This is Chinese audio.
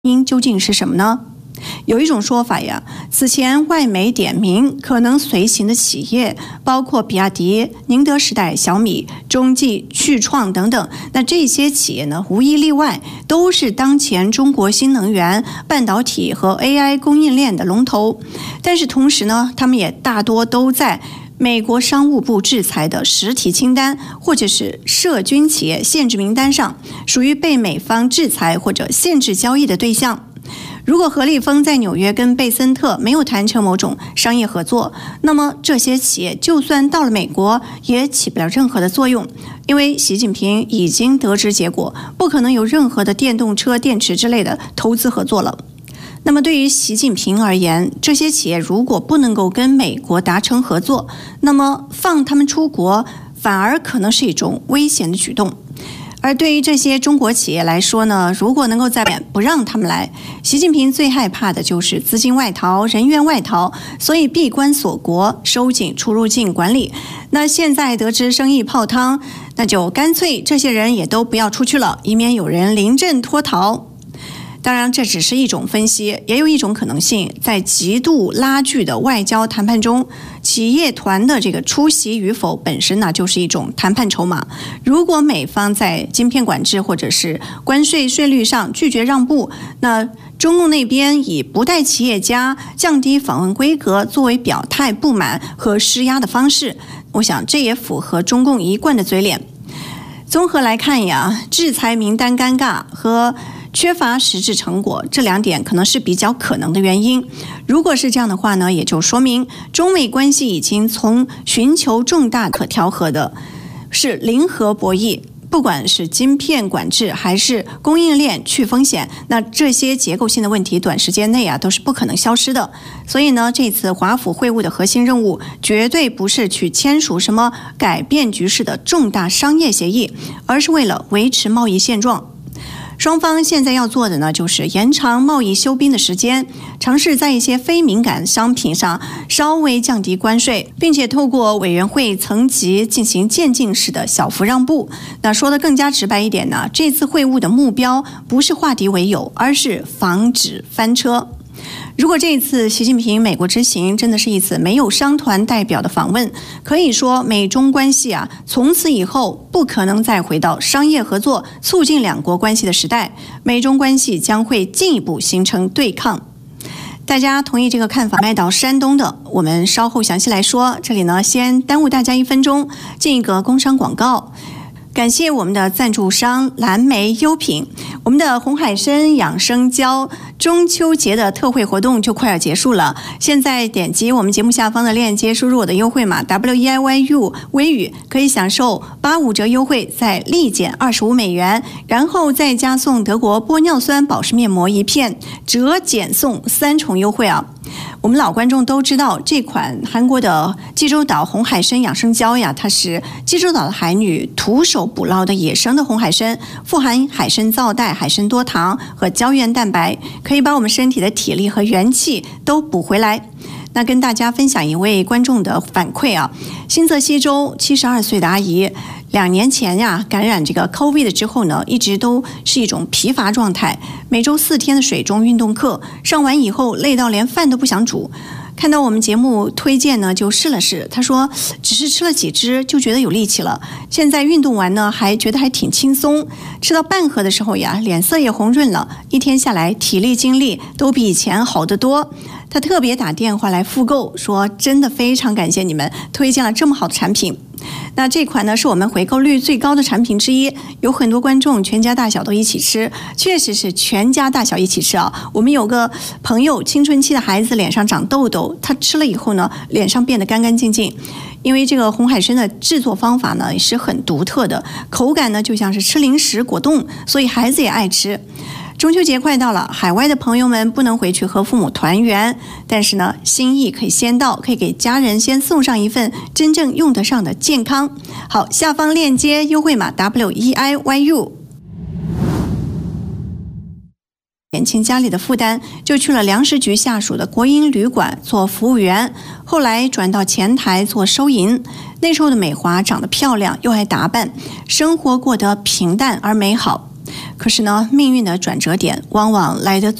因究竟是什么呢？有一种说法呀，此前外媒点名可能随行的企业包括比亚迪、宁德时代、小米、中纪、旭创等等。那这些企业呢，无一例外都是当前中国新能源、半导体和 AI 供应链的龙头。但是同时呢，他们也大多都在美国商务部制裁的实体清单或者是涉军企业限制名单上，属于被美方制裁或者限制交易的对象。如果何立峰在纽约跟贝森特没有谈成某种商业合作，那么这些企业就算到了美国也起不了任何的作用，因为习近平已经得知结果，不可能有任何的电动车、电池之类的投资合作了。那么对于习近平而言，这些企业如果不能够跟美国达成合作，那么放他们出国反而可能是一种危险的举动。而对于这些中国企业来说呢，如果能够在不让他们来，习近平最害怕的就是资金外逃、人员外逃，所以闭关锁国，收紧出入境管理。那现在得知生意泡汤，那就干脆这些人也都不要出去了，以免有人临阵脱逃。当然，这只是一种分析，也有一种可能性，在极度拉锯的外交谈判中，企业团的这个出席与否本身呢，就是一种谈判筹码。如果美方在晶片管制或者是关税税率上拒绝让步，那中共那边以不带企业家降低访问规格作为表态不满和施压的方式，我想这也符合中共一贯的嘴脸。综合来看呀，制裁名单尴尬和缺乏实质成果，这两点可能是比较可能的原因。如果是这样的话呢，也就说明中美关系已经从寻求重大可调和的是零和博弈，不管是晶片管制还是供应链去风险，那这些结构性的问题短时间内都是不可能消失的。所以呢，这次华府会晤的核心任务绝对不是去签署什么改变局势的重大商业协议，而是为了维持贸易现状。双方现在要做的呢，就是延长贸易休兵的时间，尝试在一些非敏感商品上稍微降低关税，并且透过委员会层级进行渐进式的小幅让步。那说得更加直白一点呢，这次会晤的目标不是化敌为友，而是防止翻车。如果这一次习近平美国之行真的是一次没有商团代表的访问，可以说美中关系从此以后不可能再回到商业合作促进两国关系的时代，美中关系将会进一步形成对抗。大家同意这个看法？卖到山东的，我们稍后详细来说。这里呢，先耽误大家1分钟，进一个工商广告。感谢我们的赞助商蓝莓优品，我们的红海参养生胶中秋节的特惠活动就快要结束了。现在点击我们节目下方的链接，输入我的优惠码 WEIYU 微语，可以享受85折优惠，再立减25美元，然后再加送德国玻尿酸保湿面膜1片，折减送3重优惠啊！我们老观众都知道，这款韩国的济州岛红海参养生胶呀，它是济州岛的海女徒手捕捞的野生的红海参，富含海参皂苷、海参多糖和胶原蛋白，可以把我们身体的体力和元气都补回来。那跟大家分享一位观众的反馈新泽西州72岁的阿姨，2年前感染这个 COVID 之后呢，一直都是一种疲乏状态，每周4天的水中运动课，上完以后累到连饭都不想煮。看到我们节目推荐呢，就试了试。他说只是吃了几支就觉得有力气了，现在运动完呢还觉得还挺轻松，吃到半盒的时候脸色也红润了，一天下来体力精力都比以前好得多。他特别打电话来复购，说真的非常感谢你们推荐了这么好的产品。那这款呢是我们回购率最高的产品之一，有很多观众全家大小都一起吃，确实是全家大小一起吃我们有个朋友青春期的孩子脸上长痘痘，他吃了以后呢，脸上变得干干净净。因为这个红海参的制作方法呢也是很独特的，口感呢就像是吃零食果冻，所以孩子也爱吃。中秋节快到了，海外的朋友们不能回去和父母团圆，但是呢，心意可以先到，可以给家人先送上一份真正用得上的健康。好，下方链接优惠码 WEIYU， 减轻家里的负担，就去了粮食局下属的国营旅馆做服务员，后来转到前台做收银。那时候的美华长得漂亮，又爱打扮，生活过得平淡而美好。 可是呢，命运的转折点往往来得